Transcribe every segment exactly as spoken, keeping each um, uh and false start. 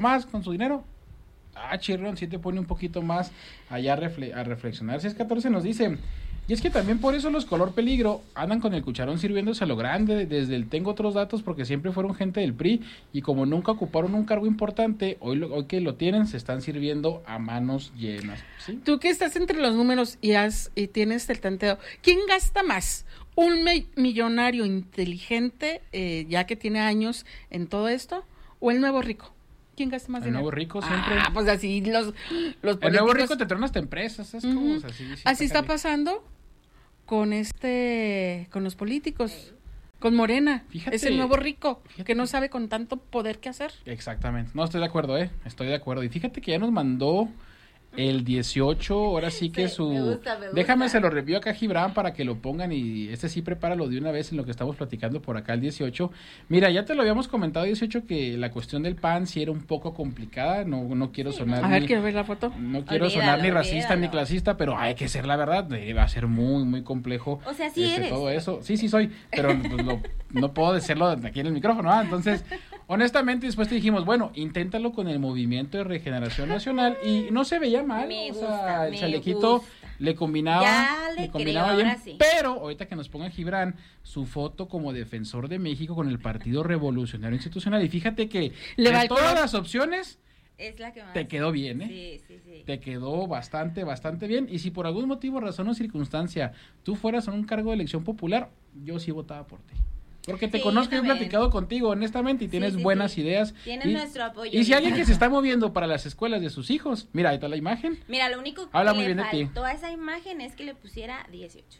más con su dinero. Ah, chirrón, sí te pone un poquito más allá a, refle- a reflexionar. Si es catorce nos dice, y es que también por eso los color peligro andan con el cucharón sirviéndose a lo grande, desde el tengo otros datos porque siempre fueron gente del P R I y como nunca ocuparon un cargo importante, hoy, lo, hoy que lo tienen se están sirviendo a manos llenas. ¿Sí? Tú que estás entre los números y, has, y tienes el tanteo, ¿quién gasta más? ¿Un me- millonario inteligente, eh, ya que tiene años en todo esto, o el nuevo rico? ¿Quién gasta más El dinero? nuevo rico siempre. Ah, pues así los, los El nuevo políticos- rico te trae hasta empresas, ¿sabes cómo? Ujú. O sea, sí, sí Así está cali- pasando con este, con los políticos, con Morena. Fíjate- es el nuevo rico fíjate que no que- sabe con tanto poder qué hacer. Exactamente. No, estoy de acuerdo, ¿eh? Estoy de acuerdo. Y fíjate que ya nos mandó el dieciocho, ahora sí que Sí, su... me gusta, me gusta. Déjame, se lo review acá a Gibran para que lo pongan y este sí prepáralo de una vez en lo que estamos platicando por acá el dieciocho. Mira, ya te lo habíamos comentado dieciocho que la cuestión del P A N sí era un poco complicada, no, no quiero Sí, sonar... A ver, ni- quiero ver la foto. No quiero Olvídalo, sonar ni racista ni olvídalo. clasista, pero hay que ser la verdad, eh, va a ser muy, muy complejo. O sea, sí este, eres. todo eso. Sí, sí soy, pero pues, lo- no puedo decirlo aquí en el micrófono, ¿ah? Entonces, honestamente, después te dijimos, bueno, inténtalo con el Movimiento de Regeneración Nacional y no se veía mal, Me o gusta, sea, el me chalequito gusta. le combinaba, Ya le combinaba creo, bien, ahora sí. pero ahorita que nos ponga Gibran su foto como defensor de México con el Partido Revolucionario Institucional y fíjate que Le va de el todas color. las opciones Es la que más. te quedó bien, ¿eh? Sí, sí, sí. Te quedó bastante, bastante bien. Y si por algún motivo, razón o circunstancia tú fueras a un cargo de elección popular, yo sí votaba por ti. Porque te Sí, conozco y he también. platicado contigo honestamente y Sí, tienes sí, buenas sí. ideas. Tienes y, nuestro apoyo. y si alguien que se está moviendo para las escuelas de sus hijos, mira, ahí está la imagen. Mira, lo único que Habla muy le bien de ti. faltó a esa imagen es que le pusiera dieciocho.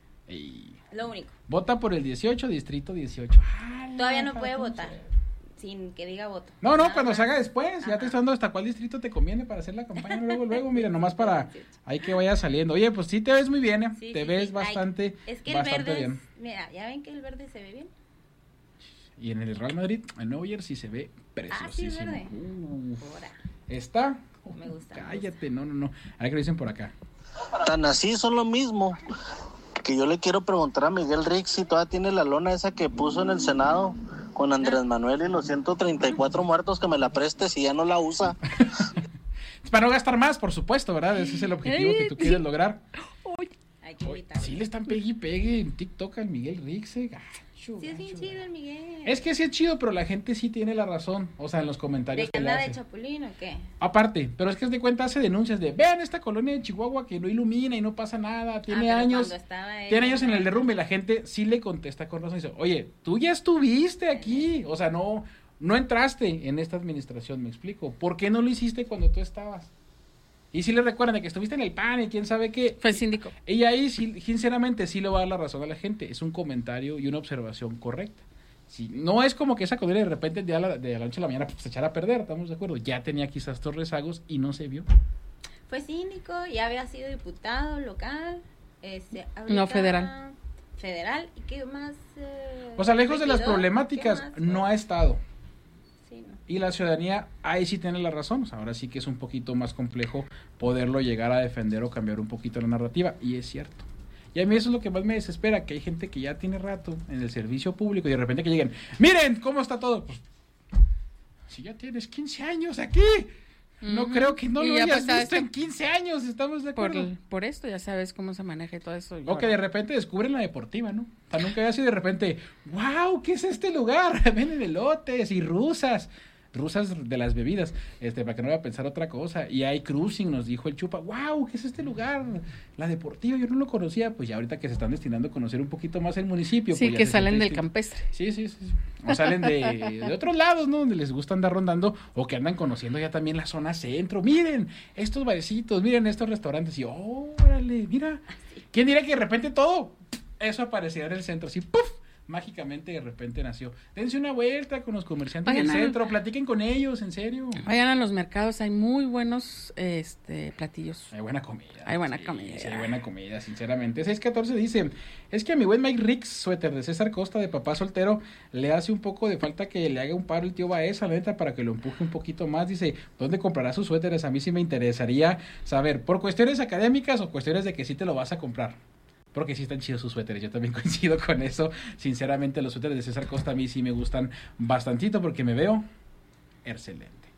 Y Lo único. vota por el dieciocho, distrito dieciocho. Ah, Todavía no la puede pucha. votar sin que diga voto. No, no, Nada cuando más. se haga después, ya Ajá. te estoy dando hasta cuál distrito te conviene para hacer la campaña luego, luego, mira, nomás para ahí que vaya saliendo. Oye, pues sí te ves muy bien, ¿eh? Sí, te sí, ves sí. bastante, Ay, es que el bastante verde bien. es- mira, ya ven que el verde se ve bien. Y en el Real Madrid, el Nuevo Jersey se ve preciosísimo. Ah, verde. Uf, Ahora. está. Me gusta, me Cállate, no, no, no. A ver qué lo dicen por acá. Tan así son lo mismo que yo le quiero preguntar a Miguel Rix si todavía tiene la lona esa que puso en el Senado con Andrés Manuel y los ciento treinta y cuatro muertos, que me la preste si ya no la usa. Para no gastar más, por supuesto, ¿verdad? Ese es el objetivo que tú quieres lograr. Hay que Oye, invitarlo. sí le están pegue y pegue en TikTok al Miguel Rix, eh, gacho, Sí, es bien gacho, chido gacho. el Miguel. Es que sí es chido, pero la gente sí tiene la razón. O sea, en los ¿De comentarios que que le anda de hace. chapulín o qué? Aparte, pero es que es de cuenta hace denuncias de, vean esta colonia de Chihuahua que no ilumina y no pasa nada, tiene Ah, pero años, cuando estaba él, tiene años en el ajá. derrumbe y la gente sí le contesta con razón y dice, oye, tú ya estuviste aquí, o sea, no, no entraste en esta administración, me explico, ¿por qué no lo hiciste cuando tú estabas? Y sí le recuerdan de que estuviste en el P A N y quién sabe qué. Fue el síndico. Y ahí, sí, sinceramente, sí le va a dar la razón a la gente. Es un comentario y una observación correcta. Sí, no es como que esa colonia de repente de la, de la noche a la mañana pues, se echara a perder, estamos de acuerdo. Ya tenía quizás estos rezagos y no se vio. Fue síndico, ya había sido diputado local. Este, No, ahorita- federal. Federal. ¿Y qué más? eh, O sea, lejos de las regidor? problemáticas, ¿Qué más? no ha estado. Sí, no. Y la ciudadanía ahí sí tiene la razón. O sea, ahora sí que es un poquito más complejo poderlo llegar a defender o cambiar un poquito la narrativa. Y es cierto. Y a mí eso es lo que más me desespera, que hay gente que ya tiene rato en el servicio público y de repente que lleguen, miren cómo está todo. Pues, si ya tienes quince años aquí, no Ujú. creo que no Y lo ya hayas pasaste visto en quince años, estamos de Por, acuerdo. por esto, ya sabes cómo se maneja y todo eso. y O que de ahora- repente descubren la deportiva, ¿no? O sea, nunca había sido de repente, wow, ¿qué es este lugar? Venden elotes y rusas. Rusas de las bebidas, este, para que no vaya a pensar otra cosa. Y hay cruising, nos dijo el Chupa, wow, ¿qué es este lugar? La deportiva, yo no lo conocía. Pues ya ahorita que se están destinando a conocer un poquito más el municipio. Sí, pues ya que se salen siente del distinto. campestre. Sí, sí, sí. sí. O salen de, de otros lados, ¿no? Donde les gusta andar rondando o que andan conociendo ya también la zona centro. Miren, estos barecitos, miren estos restaurantes. Y órale, mira. ¿Quién diría que de repente todo eso aparecía en el centro? Así, ¡puf! Mágicamente de repente nació. Dense una vuelta con los comerciantes Vayan del a- centro, platiquen con ellos, en serio. Vayan a los mercados, hay muy buenos este platillos. Hay buena comida. Hay buena sí, comida. Sí, hay buena comida, sinceramente. seis catorce dice, es que a mi buen Mike Rix, suéter de César Costa, de papá soltero, le hace un poco de falta que le haga un paro el tío Baeza, la neta, para que lo empuje un poquito más. Dice, ¿dónde comprará sus suéteres? A mí sí me interesaría saber, ¿por cuestiones académicas o cuestiones de que sí te lo vas a comprar? Porque sí están chidos sus suéteres, yo también coincido con eso. Sinceramente, los suéteres de César Costa a mí sí me gustan bastantito porque me veo excelente.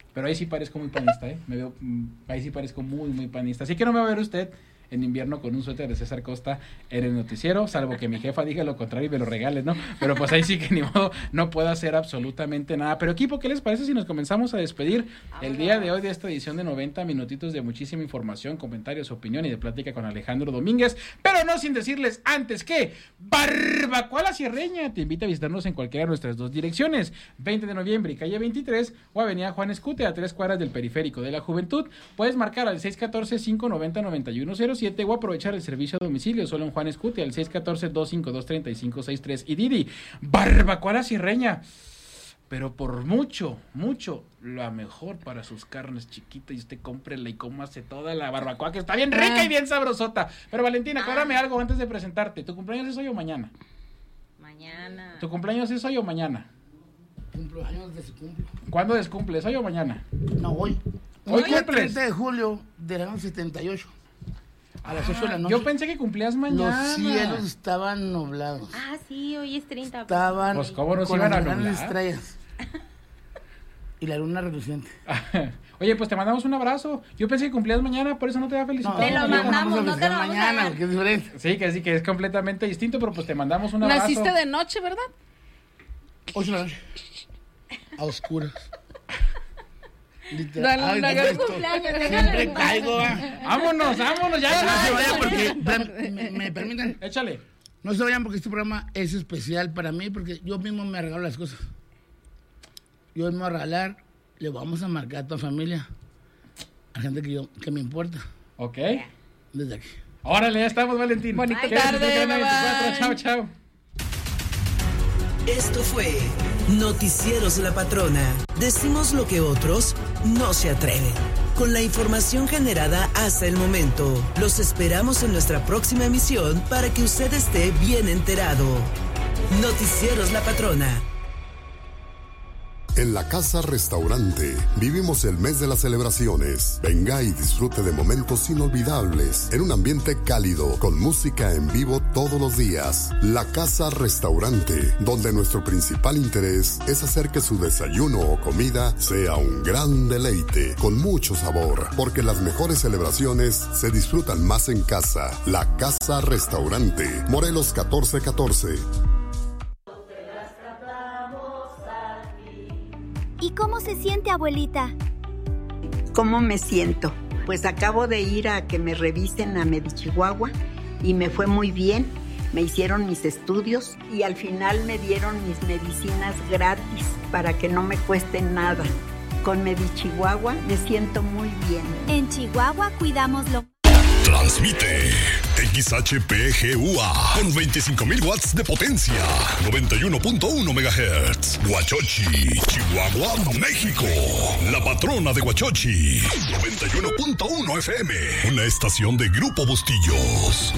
Pero ahí sí parezco muy panista, ¿eh? Me veo, ahí sí parezco muy, muy panista. Así que no me va a ver usted en invierno con un suéter de César Costa en el noticiero, salvo que mi jefa diga lo contrario y me lo regale, ¿no? Pero pues ahí sí que ni modo, no puedo hacer absolutamente nada. Pero equipo, ¿qué les parece si nos comenzamos a despedir el día de hoy de esta edición de noventa minutitos de muchísima información, comentarios, opinión y de plática con Alejandro Domínguez? Pero no sin decirles antes que Barbacoa La Sierreña te invita a visitarnos en cualquiera de nuestras dos direcciones, veinte de noviembre y calle veintitrés, o avenida Juan Escute a tres cuadras del Periférico de la Juventud. Puedes marcar al seis uno cuatro, cinco nueve cero, nueve uno cero siete o aprovechar el servicio a domicilio solo en Juan Escute al seis uno cuatro, dos cinco dos, tres cinco seis tres. Y Didi, Barbacoa La Sierreña, pero por mucho, mucho, la mejor para sus carnes chiquitas, y usted cómprela y cómase toda la barbacoa que está bien rica y bien sabrosota. Pero Valentina, aclárame algo antes de presentarte, ¿tu cumpleaños es hoy o mañana? Mañana. ¿Tu cumpleaños es hoy o mañana? Cumplo años de su cumple. ¿Cuándo descumples? ¿Hoy o mañana? No, hoy. ¿Hoy Hoy es cumples? treinta de julio del año setenta y ocho. A las ocho de la noche. Yo pensé que cumplías mañana. Los cielos estaban nublados. Ah, sí, hoy es treinta. Estaban Pues, ¿cómo nos con iban las a grandes nublar? estrellas. Y la luna reluciente. Oye, pues te mandamos un abrazo. Yo pensé que cumplías mañana, por eso no te había felicitado. Te lo yo mandamos, vamos a no te festejar lo vamos a mañana, dar. porque es diferente. Sí, que sí, que es completamente distinto, pero pues te mandamos un abrazo. Naciste de noche, ¿verdad? ocho de la noche. A oscuras. Literal. Dale Ay, una ¿cómo gran estoy? cumpleaños, Siempre regálale. caigo. ¿va? Vámonos, vámonos, ya. No se vayan ya. porque, me, me permiten, Échale. no se vayan porque este programa es especial para mí, porque yo mismo me regalo las cosas. Yo mismo a regalar, le vamos a marcar a tu familia, a gente que, yo, que me importa, Ok. desde aquí. Órale, ya estamos, Valentín. Bonita Que tarde, disfruten bye, veinticuatro. bye. Chao, chao. Esto fue Noticieros La Patrona. Decimos lo que otros no se atreven. Con la información generada hasta el momento, los esperamos en nuestra próxima emisión para que usted esté bien enterado. Noticieros La Patrona. En la Casa Restaurante vivimos el mes de las celebraciones. Venga y disfrute de momentos inolvidables en un ambiente cálido con música en vivo todos los días. La Casa Restaurante, donde nuestro principal interés es hacer que su desayuno o comida sea un gran deleite con mucho sabor, porque las mejores celebraciones se disfrutan más en casa. La Casa Restaurante, Morelos catorce catorce. ¿Y cómo se siente, abuelita? ¿Cómo me siento? Pues acabo de ir a que me revisen a Medichihuahua y me fue muy bien. Me hicieron mis estudios y al final me dieron mis medicinas gratis para que no me cueste nada. Con Medichihuahua me siento muy bien. En Chihuahua cuidamos lo... Transmite X H P G U A con veinticinco mil watts de potencia, noventa y uno punto uno megahertz. Huachochi, Chihuahua, México. La patrona de Huachochi, noventa y uno punto uno F M. Una estación de Grupo Bustillos.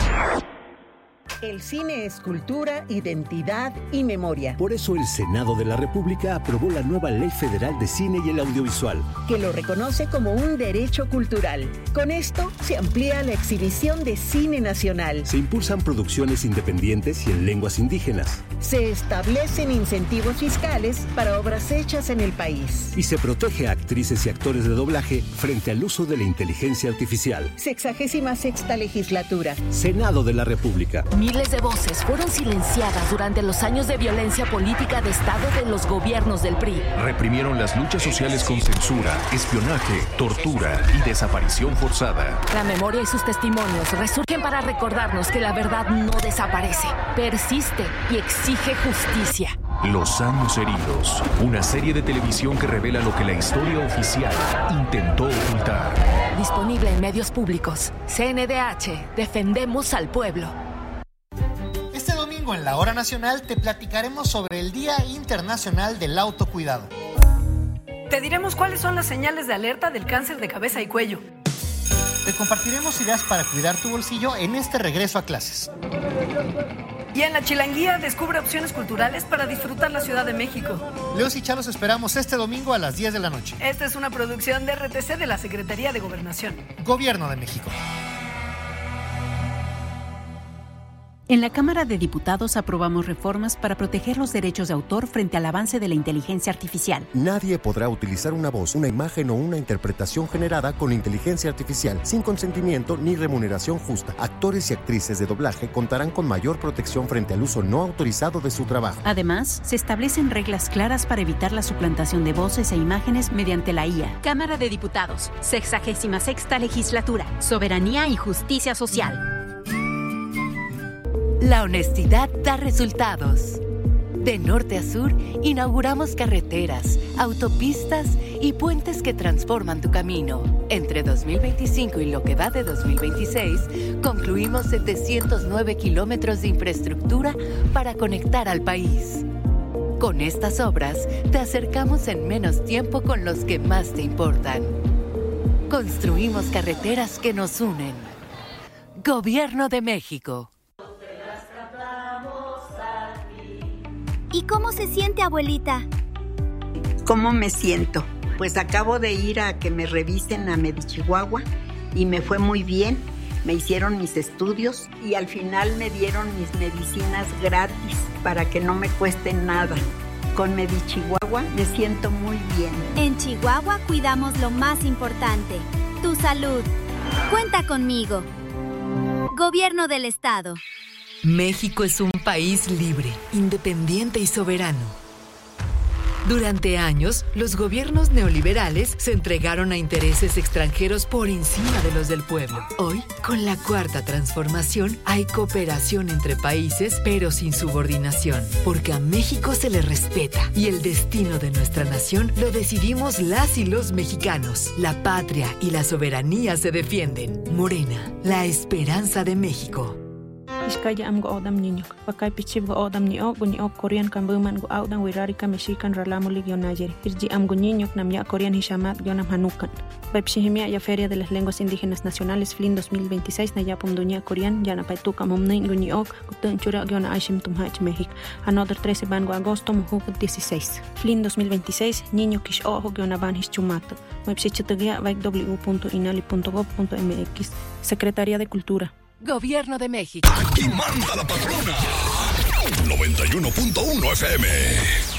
El cine es cultura, identidad y memoria. Por eso el Senado de la República aprobó la nueva Ley Federal de Cine y el Audiovisual, que lo reconoce como un derecho cultural. Con esto se amplía la exhibición de cine nacional. Se impulsan producciones independientes y en lenguas indígenas. Se establecen incentivos fiscales para obras hechas en el país. Y se protege a actrices y actores de doblaje frente al uso de la inteligencia artificial. Sexagésima sexta legislatura. Senado de la República. Miles de voces fueron silenciadas durante los años de violencia política de Estado de los gobiernos del P R I. Reprimieron las luchas sociales con censura, espionaje, tortura y desaparición forzada. La memoria y sus testimonios resurgen para recordarnos que la verdad no desaparece, persiste y exige justicia. Los años heridos, una serie de televisión que revela lo que la historia oficial intentó ocultar. Disponible en medios públicos. C N D H, defendemos al pueblo. Este domingo en la Hora Nacional te platicaremos sobre el Día Internacional del Autocuidado. Te diremos cuáles son las señales de alerta del cáncer de cabeza y cuello. Te compartiremos ideas para cuidar tu bolsillo en este regreso a clases. Y en la Chilanguía descubre opciones culturales para disfrutar la Ciudad de México. Leos y Chalos esperamos este domingo a las diez de la noche. Esta es una producción de R T C de la Secretaría de Gobernación. Gobierno de México. En la Cámara de Diputados aprobamos reformas para proteger los derechos de autor frente al avance de la inteligencia artificial. Nadie podrá utilizar una voz, una imagen o una interpretación generada con inteligencia artificial sin consentimiento ni remuneración justa. Actores y actrices de doblaje contarán con mayor protección frente al uso no autorizado de su trabajo. Además, se establecen reglas claras para evitar la suplantación de voces e imágenes mediante la I A. Cámara de Diputados, sexagésima sexta legislatura, soberanía y justicia social. La honestidad da resultados. De norte a sur, inauguramos carreteras, autopistas y puentes que transforman tu camino. Entre dos mil veinticinco y lo que va de dos mil veintiséis, concluimos setecientos nueve kilómetros de infraestructura para conectar al país. Con estas obras, te acercamos en menos tiempo con los que más te importan. Construimos carreteras que nos unen. Gobierno de México. ¿Y cómo se siente, abuelita? ¿Cómo me siento? Pues acabo de ir a que me revisen a Medichihuahua y me fue muy bien. Me hicieron mis estudios y al final me dieron mis medicinas gratis para que no me cueste nada. Con Medichihuahua me siento muy bien. En Chihuahua cuidamos lo más importante, tu salud. Cuenta conmigo. Gobierno del Estado. México es un país libre, independiente y soberano. Durante años, los gobiernos neoliberales se entregaron a intereses extranjeros por encima de los del pueblo. Hoy, con la Cuarta Transformación, hay cooperación entre países, pero sin subordinación, porque a México se le respeta y el destino de nuestra nación lo decidimos las y los mexicanos. La patria y la soberanía se defienden. Morena, la esperanza de México. Iskaya am go odam niño, pakai pichib go odam ni ok ni ok Korean kan buman go audan wirari ka mexican ralamo ligionayer. Irji am go niño nam ya Korean hishamat gionam hanukan. Pepsihimia ya Feria de las Lenguas Indígenas Nacionales F L I N dos mil veintiséis na ya pomduña Korean ya na paituka momnin go ni ok gutun chura giona aishim tumhach México. Another trece ban go agosto muhu dieciséis. F L I N dos mil veintiséis niño kish ojo giona ban hischumato. Website vaik w punto inali punto gov punto m x. Secretaría de Cultura. Gobierno de México. Aquí manda la patrona. noventa y uno punto uno F M.